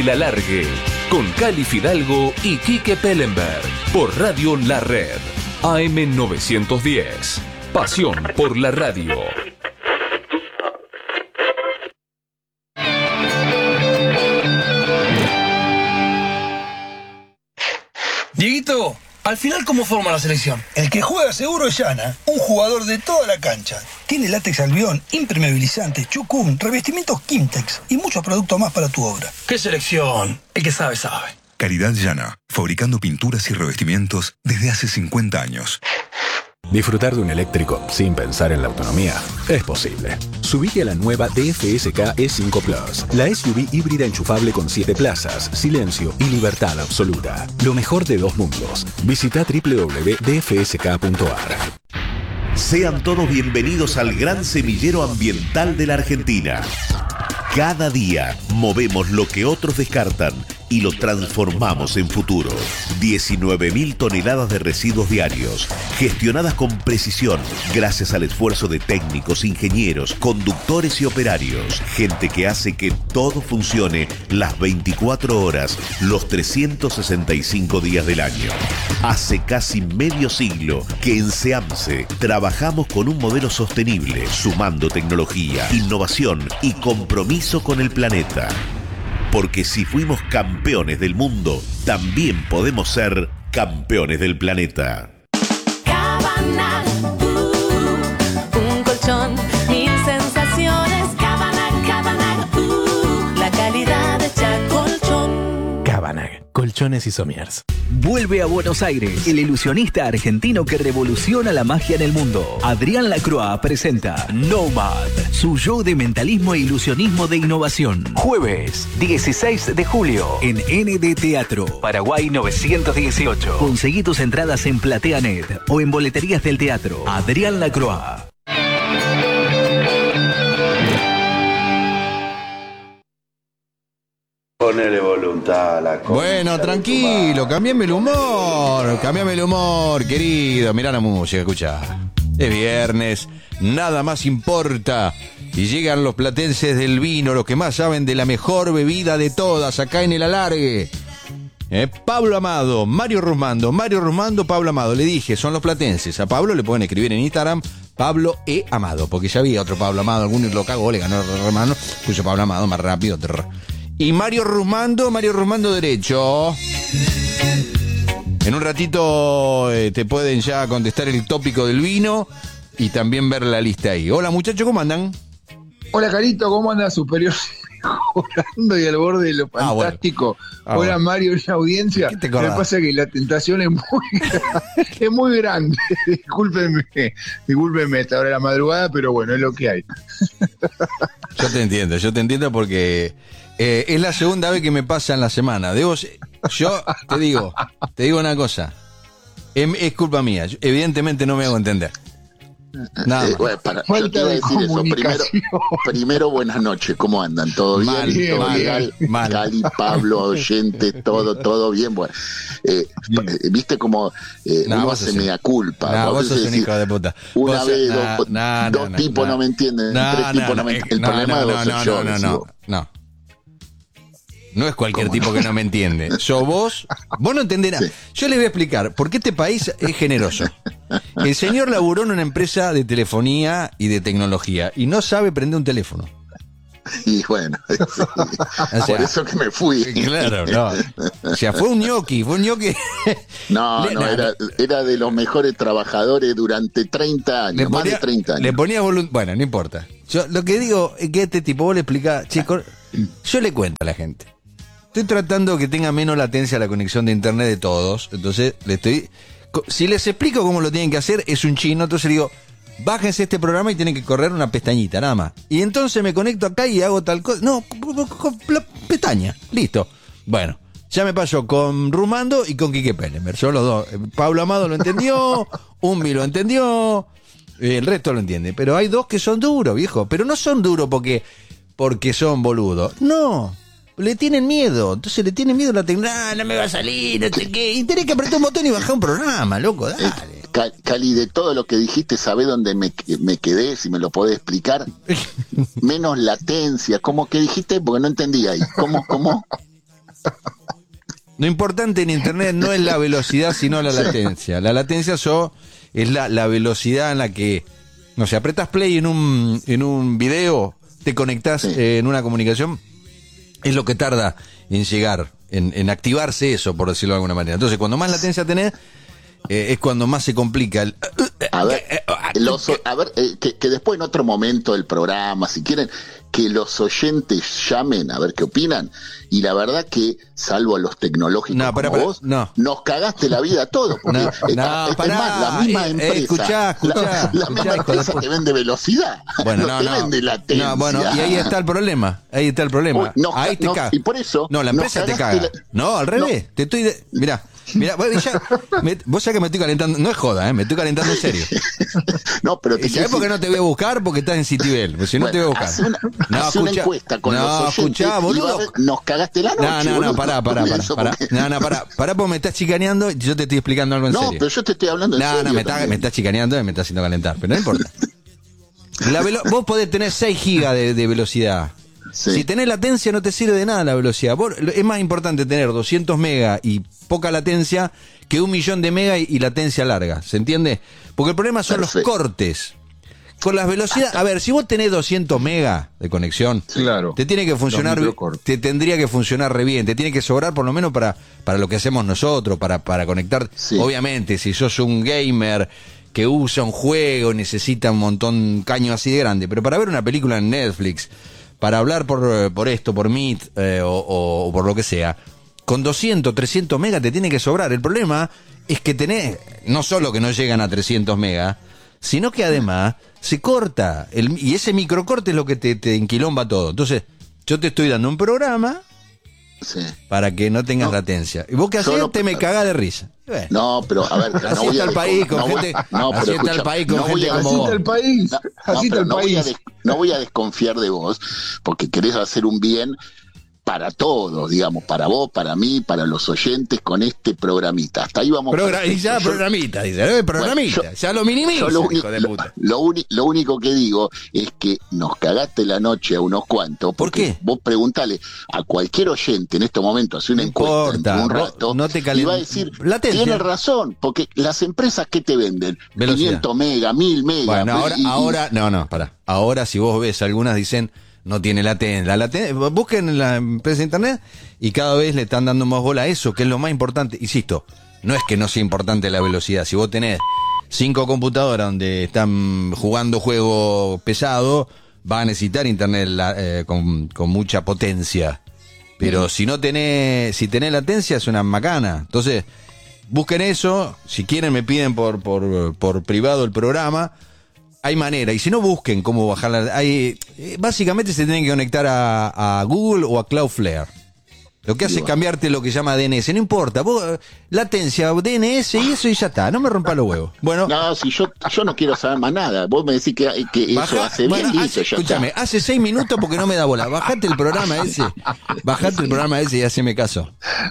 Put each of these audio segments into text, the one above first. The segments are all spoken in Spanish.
El Alargue, con Cali Fidalgo y Quique Pellenberg, por Radio La Red, AM 910. Pasión por la radio. Dieguito, al final, ¿cómo forma la selección? El que juega seguro es Yana, un jugador de toda la cancha. Tiene látex albión, impermeabilizantes, chucum, revestimientos Kimtex y muchos productos más para tu obra. ¿Qué selección? El que sabe, sabe. Calidad Yana, fabricando pinturas y revestimientos desde hace 50 años. Disfrutar de un eléctrico sin pensar en la autonomía es posible. Subite a la nueva DFSK E5 Plus, la SUV híbrida enchufable con 7 plazas, silencio y libertad absoluta. Lo mejor de dos mundos. Visita www.dfsk.ar. Sean todos bienvenidos al gran semillero ambiental de la Argentina. Cada día movemos lo que otros descartan y lo transformamos en futuro. 19.000 toneladas de residuos diarios, gestionadas con precisión, gracias al esfuerzo de técnicos, ingenieros, conductores y operarios. Gente que hace que todo funcione las 24 horas, los 365 días del año. Hace casi medio siglo que en SEAMSE trabajamos con un modelo sostenible, sumando tecnología, innovación y compromiso con el planeta. Porque si fuimos campeones del mundo, también podemos ser campeones del planeta. Cabanag, un colchón, 1000 sensaciones. Cabanag, la calidad hecha colchón. Cabanag, colchones y somiers. Vuelve a Buenos Aires, el ilusionista argentino que revoluciona la magia en el mundo. Adrián Lacroix presenta Nomad, su show de mentalismo e ilusionismo de innovación. Jueves, 16 de julio, en ND Teatro, Paraguay 918. Conseguí tus entradas en PlateaNet o en boleterías del teatro. Adrián Lacroix. Ponele voluntad a la cosa. Bueno, tranquilo, cambiame el humor, querido. Mirá la música, escucha. Es viernes, nada más importa. Y llegan los platenses del vino, los que más saben de la mejor bebida de todas, acá en El Alargue. Pablo Amado, Mario Rusmando, Pablo Amado. Le dije, son los platenses. A Pablo le pueden escribir en Instagram Pablo E. Amado, porque ya había otro Pablo Amado, alguno lo cagó, le ganó el hermano, puso Pablo Amado más rápido. Y Mario Rusmando derecho. En un ratito te pueden ya contestar el tópico del vino y también ver la lista ahí. Hola muchachos, ¿cómo andan? Hola Carito, ¿cómo anda? Superior mejorando y al borde de lo fantástico. Bueno. Hola Mario y la audiencia. ¿Qué te Me acordás? pasa que la tentación es muy grande. Discúlpenme a esta hora de la madrugada, pero bueno, es lo que hay. Yo te entiendo porque es la segunda vez que me pasa en la semana. Yo te digo una cosa. Es culpa mía. Evidentemente no me hago entender. Nada más. Bueno, yo te iba a decir eso. Primero, buenas noches. ¿Cómo andan? ¿Todo bien? Mal. Cali, Pablo, oyente, todo bien. Bueno, viste como uno hace mea culpa. Vos sos un hijo de puta. Una vez, dos tipos no me entienden, tres tipos no me entienden. El problema de vos soy yo. No es cualquier tipo que no me entiende. Vos no entendés nada. Sí. Yo les voy a explicar por qué este país es generoso. El señor laburó en una empresa de telefonía y de tecnología y no sabe prender un teléfono. Y bueno, sí. Por eso que me fui. Claro, no. O sea, fue un ñoqui. No, era de los mejores trabajadores durante 30 años, más de 30 años. Le ponía bueno, no importa. Yo lo que digo es que este tipo, vos le explicás, chicos, yo le cuento a la gente. Estoy tratando que tenga menos latencia la conexión de internet de todos. Entonces, si les explico cómo lo tienen que hacer, es un chino. Entonces digo, bájense este programa y tienen que correr una pestañita, nada más. Y entonces me conecto acá y hago tal cosa. No, con la pestaña. Listo. Bueno, ya me pasó con Rumando y con Quique Pellenberg. Son los dos. Pablo Amado lo entendió, Umbi lo entendió, el resto lo entiende. Pero hay dos que son duros, viejo. Pero no son duros porque son boludos. No. Le tienen miedo, entonces le tienen miedo a la tecnología. No me va a salir, no sé qué. Y tenés que apretar un botón y bajar un programa, loco, dale. Cali, de todo lo que dijiste, ¿sabés dónde me quedé? Si me lo podés explicar. Menos latencia, ¿cómo que dijiste? Porque no entendí ahí. ¿Cómo? Lo importante en internet no es la velocidad, sino la latencia. La latencia es la velocidad en la que, no sé, apretas play en un video, te conectás en una comunicación, es lo que tarda en llegar, en activarse eso, por decirlo de alguna manera. Entonces, cuando más latencia tenés, es cuando más se complica el... Que después en otro momento del programa, si quieren, que los oyentes llamen a ver qué opinan. Y la verdad que, salvo a los tecnológicos vos, nos cagaste la vida a todos. Porque la misma empresa, la misma empresa te vende velocidad, no te vende latencia. Y ahí está el problema. Ahí te caga. Y por eso... No, la empresa te caga. No, al revés. Te estoy... Mirá, vos ya que me estoy calentando, no es joda, me estoy calentando en serio. No, pero ¿sabés por qué no te voy a buscar? Porque estás en Citibel, porque si no te voy a buscar. Hace una encuesta con los oyentes, boludo. Nos cagaste la noche. Pará, porque me estás chicaneando y yo te estoy explicando algo en serio. No, pero yo te estoy hablando en serio. Me estás chicaneando y me estás haciendo calentar, pero no importa. Vos podés tener 6 gigas de velocidad. Sí. Si tenés latencia no te sirve de nada la velocidad. Es más importante tener 200 megas y poca latencia que 1.000.000 de megas y latencia larga. ¿Se entiende? Porque el problema son los cortes. Con las velocidades, a ver, si vos tenés 200 megas de conexión, te tiene que funcionar, te tendría que funcionar re bien, te tiene que sobrar por lo menos para lo que hacemos nosotros, para conectar. Sí. Obviamente, si sos un gamer que usa un juego, necesita un montón caño así de grande, pero para ver una película en Netflix, para hablar por esto, por Meet o por lo que sea, con 200, 300 megas te tiene que sobrar. El problema es que tenés, no solo que no llegan a 300 megas, sino que además se corta. Y ese microcorte es lo que te enquilomba todo. Entonces, yo te estoy dando un programa para que no tengas latencia. ¿Y vos qué hacés? Te me cagás de risa. Bueno. No, pero a ver, así está el país con gente. Así está el país con gente como vos. Así está el país. No voy a desconfiar de vos, porque querés hacer un bien para todos, digamos, para vos, para mí, para los oyentes, con este programita. Hasta ahí vamos. Programita, dice, programita, bueno, ya lo minimizo, hijo de puta. Lo único que digo es que nos cagaste la noche a unos cuantos. ¿Por qué? Vos preguntale a cualquier oyente en este momento, hace una encuesta entre un rato, y va a decir, tiene razón, porque las empresas que te venden, velocidad. 500 megas, 1000 megas. Bueno, pará. Ahora si vos ves, algunas dicen, no tiene latencia. Busquen en la empresa de internet y cada vez le están dando más bola a eso, que es lo más importante. Insisto, no es que no sea importante la velocidad. Si vos tenés 5 computadoras donde están jugando juego pesado, va a necesitar internet con mucha potencia. Pero si tenés latencia es una macana. Entonces, busquen eso. Si quieren me piden por privado el programa. Hay manera, y si no, busquen cómo bajarla. Básicamente se tienen que conectar a Google o a Cloudflare. Lo que hace es cambiarte lo que llama DNS. No importa, vos, latencia, DNS y eso y ya está. No me rompa los huevos. Bueno. No, si yo no quiero saber más nada. Vos me decís que eso hace bien y eso ya escúchame, está. Hace 6 minutos porque no me da bola. Bajate el programa ese y haceme caso.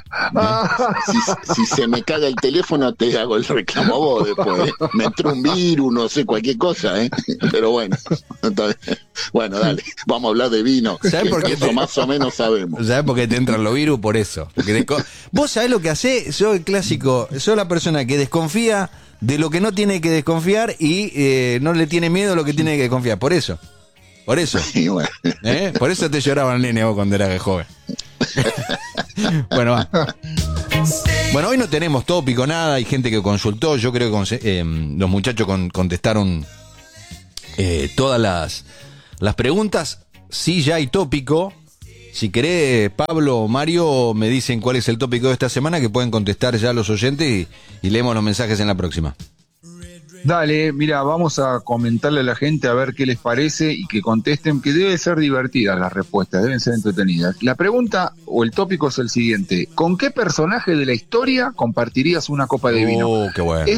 Si se me caga el teléfono, te hago el reclamo a vos después. Me entró un virus, no sé, cualquier cosa, Pero bueno. Entonces, bueno, dale. Vamos a hablar de vino. ¿Sabés por qué? Eso más o menos sabemos. ¿Sabés por qué te entran los virus? Por eso. Vos sabés lo que hacés. Yo, el clásico, soy la persona que desconfía de lo que no tiene que desconfiar y no le tiene miedo a lo que tiene que desconfiar. Por eso. Sí, bueno. Por eso te lloraba el nene vos cuando eras joven. Bueno, va. Bueno, hoy no tenemos tópico, nada. Hay gente que consultó. Yo creo que los muchachos contestaron todas las preguntas. Sí, ya hay tópico. Si querés, Pablo o Mario, me dicen cuál es el tópico de esta semana, que pueden contestar ya los oyentes y leemos los mensajes en la próxima. Dale, mira, vamos a comentarle a la gente a ver qué les parece y que contesten, que deben ser divertidas las respuestas, deben ser entretenidas. La pregunta o el tópico es el siguiente: ¿con qué personaje de la historia compartirías una copa de vino? Qué bueno.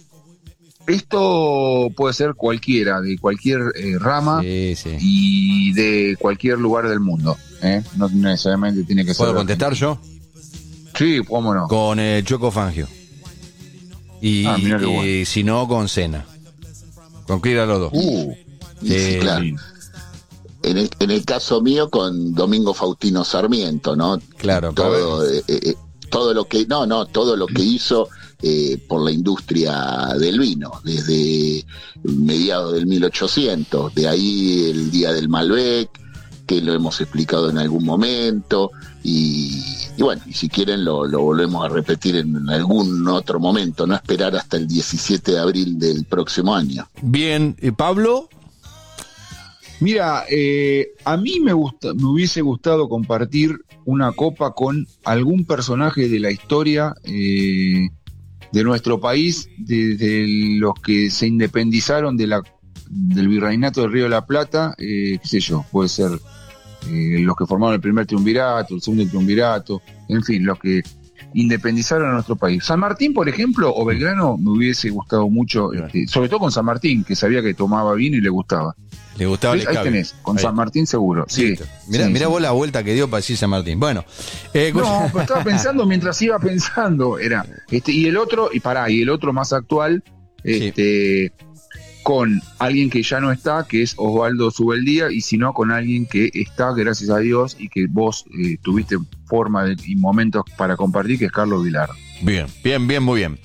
Esto puede ser cualquiera, de cualquier rama y de cualquier lugar del mundo. No necesariamente tiene que ser. ¿Puedo contestar yo? Sí, cómo no. Con Choco Fangio. Y bueno. Si no, con Cena. Con cualquiera de los dos. Sí, claro. En el caso mío con Domingo Faustino Sarmiento, ¿no? Claro, todo lo que hizo por la industria del vino desde mediados del 1800, de ahí el Día del Malbec, que lo hemos explicado en algún momento, y bueno, y si quieren lo volvemos a repetir en algún otro momento, no esperar hasta el 17 de abril del próximo año. Bien, ¿Pablo? Mira, a mí me hubiese gustado compartir una copa con algún personaje de la historia de nuestro país, de los que se independizaron del virreinato del Río de la Plata, qué sé yo, puede ser los que formaron el primer triunvirato, el segundo triunvirato, en fin, los que independizaron a nuestro país. San Martín, por ejemplo, o Belgrano, me hubiese gustado mucho, sobre todo con San Martín, que sabía que tomaba vino y le gustaba. Le gustaba el Ahí tenés, con San Martín seguro. Sí. Mirá vos la vuelta que dio para decir San Martín. Bueno. No, pero estaba pensando mientras iba pensando. Era y el otro más actual, con alguien que ya no está, que es Osvaldo Subeldía, y si no, con alguien que está, gracias a Dios, y que vos tuviste forma y momentos para compartir, que es Carlos Vilar. Bien, muy bien.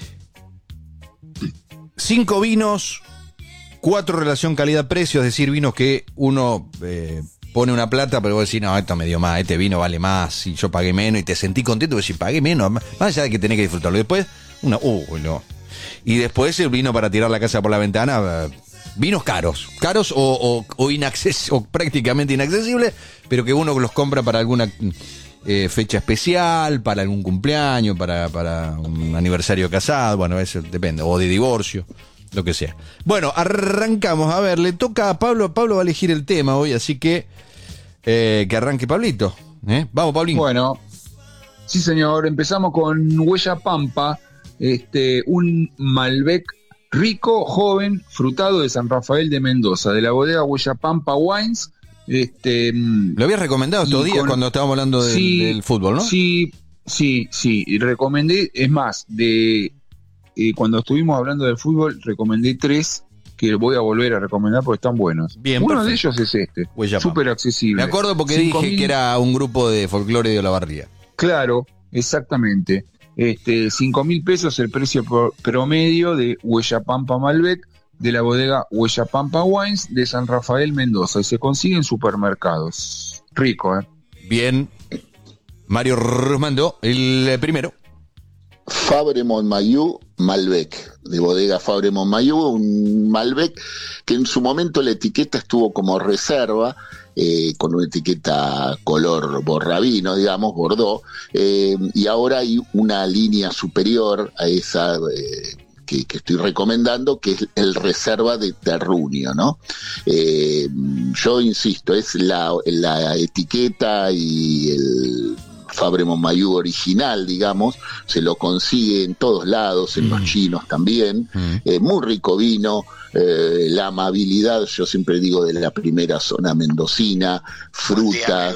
5 vinos, 4 relación calidad-precio, es decir, vinos que uno pone una plata, pero vos decís, no, esto me dio más, este vino vale más, y yo pagué menos, y te sentí contento, porque si pagué menos, más allá de que tenés que disfrutarlo. Después, no. Y después el vino para tirar la casa por la ventana, vinos caros o prácticamente inaccesibles, pero que uno los compra para alguna fecha especial, para algún cumpleaños, para un aniversario casado, bueno, eso depende, o de divorcio, lo que sea. Bueno, arrancamos, a ver, le toca a Pablo va a elegir el tema hoy, así que arranque Pablito. Vamos, Pablín. Bueno, sí señor, empezamos con Huella Pampa, un Malbec rico, joven, frutado de San Rafael de Mendoza, de la bodega Huella Pampa Wines. Lo habías recomendado estos días cuando estábamos hablando del fútbol, ¿no? Sí, y recomendé, es más, cuando estuvimos hablando del fútbol, recomendé 3 que voy a volver a recomendar porque están buenos. Bien, uno perfecto. De ellos es súper accesible. Me acuerdo porque dije que era un grupo de folclore de Olavarría. Claro, exactamente. 5.000 pesos el precio promedio de Huella Pampa Malbec, de la bodega Huella Pampa Wines de San Rafael Mendoza, y se consigue en supermercados. Rico, Bien. Mario Rusmando, el primero. Fabre Montmayou Malbec, de bodega Fabre Montmayou, un Malbec que en su momento la etiqueta estuvo como reserva, con una etiqueta color borrabino, digamos, Bordeaux, y ahora hay una línea superior a esa que estoy recomendando, que es el reserva de terruño, ¿no? Yo insisto, es la etiqueta y el Fabre Montmayou original, digamos, se lo consigue en todos lados, en los chinos también, muy rico vino, la amabilidad, yo siempre digo, de la primera zona mendocina, fruta,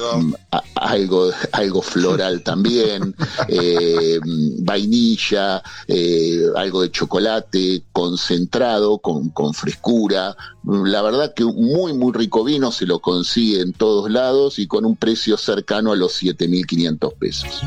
algo floral también, vainilla, algo de chocolate concentrado, con frescura. La verdad que muy, muy rico vino, se lo consigue en todos lados y con un precio cercano a los 7.500 pesos.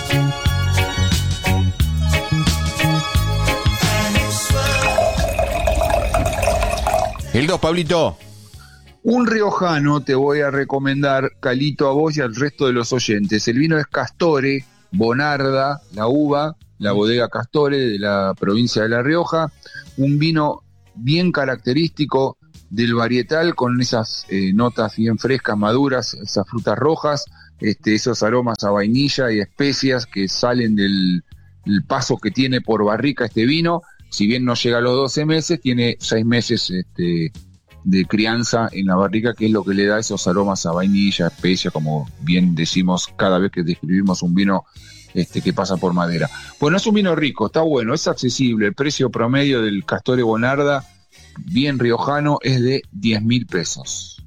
El 2, Pablito. Un riojano te voy a recomendar, Calito, a vos y al resto de los oyentes. El vino es Castore, Bonarda, la uva, la bodega Castore de la provincia de La Rioja. Un vino bien característico del varietal, con esas notas bien frescas, maduras, esas frutas rojas, esos aromas a vainilla y especias que salen del paso que tiene por barrica este vino. Si bien no llega a los 12 meses, tiene 6 meses de crianza en la barrica, que es lo que le da esos aromas a vainilla, especia, como bien decimos cada vez que describimos un vino que pasa por madera. Bueno, es un vino rico, está bueno, es accesible. El precio promedio del Castore Bonarda, bien riojano, es de 10.000 pesos.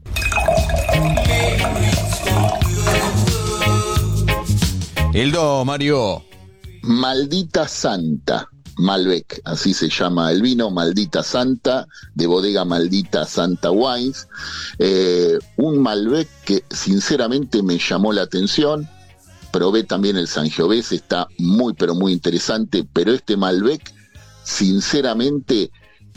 El 2, Mario. Maldita Santa, Malbec, así se llama el vino, Maldita Santa, de bodega Maldita Santa Wines. Un Malbec que sinceramente me llamó la atención. Probé también el Sangiovese, está muy pero muy interesante, pero este Malbec sinceramente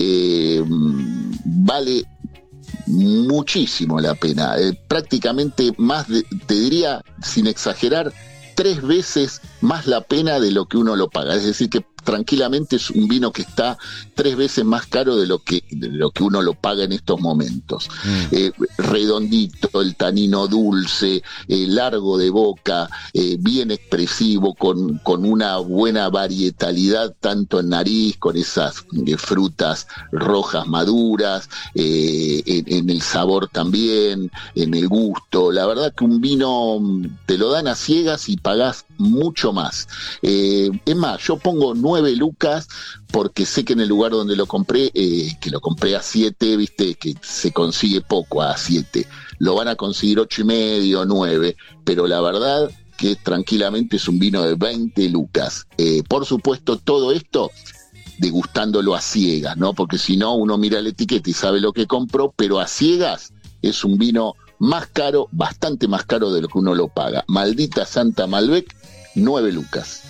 vale muchísimo la pena, prácticamente más te diría, sin exagerar, 3 veces más la pena de lo que uno lo paga. Es decir, que tranquilamente es un vino que está 3 veces más caro de lo que uno lo paga en estos momentos. Redondito, el tanino dulce, largo de boca, bien expresivo, con una buena varietalidad tanto en nariz, con esas frutas rojas maduras, en el sabor también, en el gusto. La verdad que un vino te lo dan a ciegas y pagás mucho más. Es más, yo pongo 9 lucas porque sé que en el lugar donde lo compré, que lo compré a 7, viste, que se consigue poco a 7, lo van a conseguir 8,5, 9, pero la verdad que tranquilamente es un vino de 20 lucas. Por supuesto, todo esto degustándolo a ciegas, ¿no? Porque si no, uno mira la etiqueta y sabe lo que compró, pero a ciegas es un vino más caro, bastante más caro de lo que uno lo paga. Maldita Santa Malbec, 9 lucas.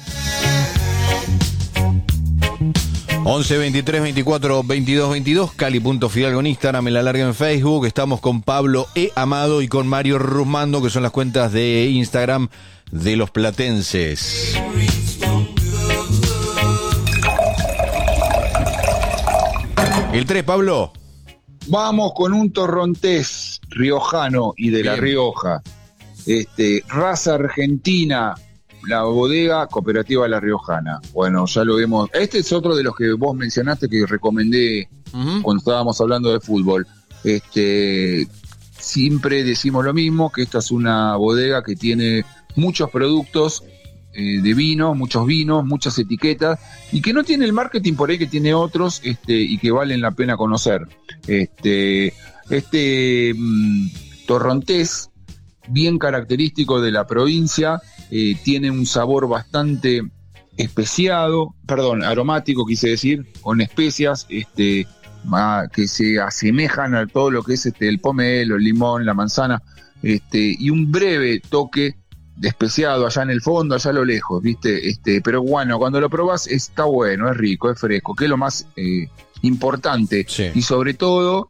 11 23 24 22 22, Cali.Fidalgo en Instagram, en La Larga en Facebook. Estamos con Pablo E. Amado y con Mario Rusmando, que son las cuentas de Instagram de los platenses. El 3, Pablo. Vamos con un torrontés riojano y de La Rioja. Raza argentina, la bodega cooperativa La Riojana. Bueno, ya lo vemos. Este es otro de los que vos mencionaste que recomendé cuando estábamos hablando de fútbol. Siempre decimos lo mismo, que esta es una bodega que tiene muchos productos de vino, muchos vinos, muchas etiquetas, y que no tiene el marketing por ahí que tiene otros, y que valen la pena conocer. Torrontés, bien característico de la provincia, tiene un sabor bastante aromático, quise decir, con especias que se asemejan a todo lo que es el pomelo, el limón, la manzana, y un breve toque de especiado allá en el fondo, allá a lo lejos, ¿viste? Pero bueno, cuando lo probás está bueno, es rico, es fresco, que es lo más importante. Sí. Y sobre todo,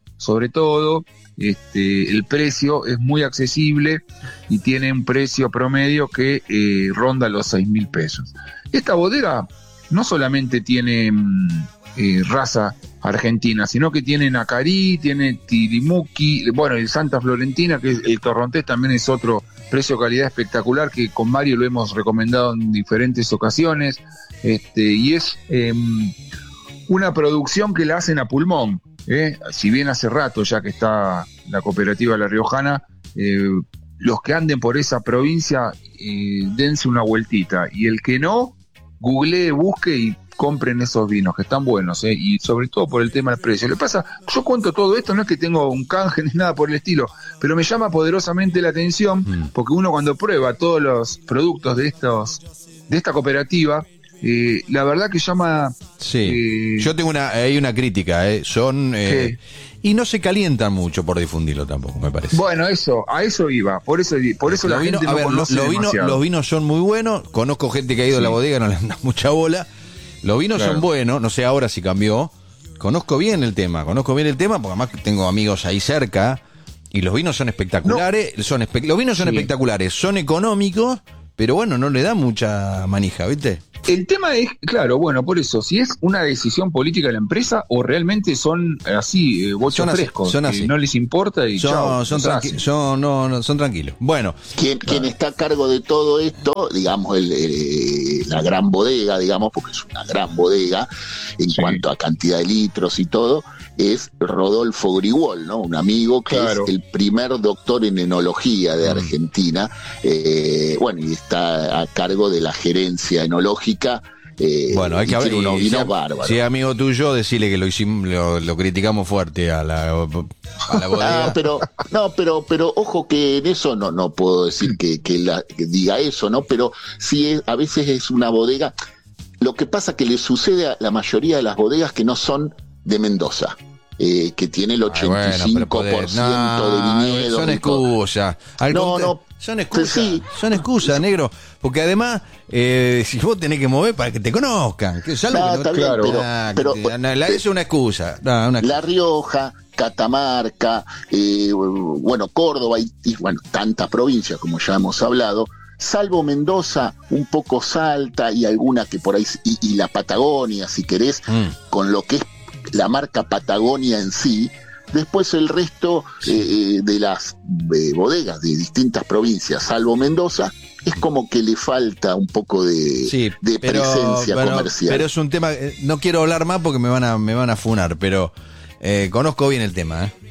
el precio es muy accesible y tiene un precio promedio que ronda los 6.000 pesos. Esta bodega no solamente tiene raza argentina, sino que tiene Nacarí, tiene Tirimuki, bueno, el Santa Florentina, que el torrontés también es otro precio-calidad espectacular, que con Mario lo hemos recomendado en diferentes ocasiones, y es una producción que la hacen a pulmón. Si bien hace rato ya que está la cooperativa La Riojana, los que anden por esa provincia, dense una vueltita, y el que no, googlee, busque y compren esos vinos que están buenos, y sobre todo por el tema del precio. Lo que pasa, yo cuento todo esto, no es que tengo un canje ni nada por el estilo, pero me llama poderosamente la atención, porque uno cuando prueba todos los productos de esta cooperativa, la verdad que llama... Sí, yo tengo hay una crítica, son... y no se calientan mucho por difundirlo tampoco, me parece. Bueno, a eso iba, por eso la gente no conoce demasiado. Los vinos son muy buenos, conozco gente que ha ido a la bodega, no le dan mucha bola. Los vinos son buenos, no sé ahora si cambió. Conozco bien el tema, porque además tengo amigos ahí cerca, y los vinos son espectaculares, los vinos son espectaculares, son económicos, pero bueno, no le da mucha manija, ¿viste? El tema es, claro, bueno, por eso, si es una decisión política de la empresa o realmente son así, bochos frescos, son así. No les importa y chao. Son tranquilos. Bueno. Quien está a cargo de todo esto, digamos, la gran bodega, digamos, porque es una gran bodega en cuanto a cantidad de litros y todo, es Rodolfo Grigol, ¿no? Un amigo que es el primer doctor en enología de Argentina, bueno, y está a cargo de la gerencia enológica. Bueno, hay que ver unos vinos bárbaros. Si es amigo tuyo, decirle que lo criticamos fuerte a la bodega. Pero ojo que en eso no puedo decir que diga eso, ¿no? Pero sí a veces es una bodega. Lo que pasa que le sucede a la mayoría de las bodegas que no son de Mendoza. Que tiene el 85% de viñedo. Son excusas. Son excusas. Sí. Son excusas, negro. Porque además, si vos tenés que mover para que te conozcan. Que es algo que pero es una excusa. La Rioja, Catamarca, Córdoba y tantas provincias como ya hemos hablado. Salvo Mendoza, un poco Salta y alguna que por ahí, y la Patagonia, si querés, con lo que es la marca Patagonia en sí. Después el resto de las bodegas de distintas provincias, salvo Mendoza, es como que le falta un poco de presencia comercial. Pero es un tema, no quiero hablar más porque me van a funar, pero conozco bien el tema,